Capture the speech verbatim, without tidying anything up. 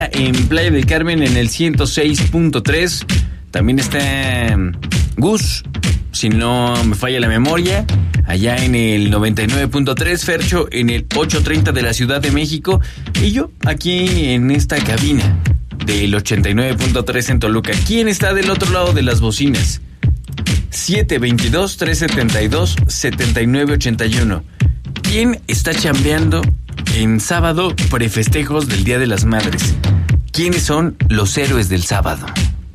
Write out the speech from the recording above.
En Playa del Carmen en el ciento seis punto tres. También está Gus, si no me falla la memoria, allá en el noventa y nueve punto tres. Fercho en el ochocientos treinta de la Ciudad de México. Y yo aquí en esta cabina del ochenta y nueve punto tres en Toluca. ¿Quién está del otro lado de las bocinas? siete veintidós, trescientos setenta y dos, setenta y nueve ochenta y uno. ¿Quién está chambeando en sábado prefestejos del Día de las Madres? ¿Quiénes son los héroes del sábado?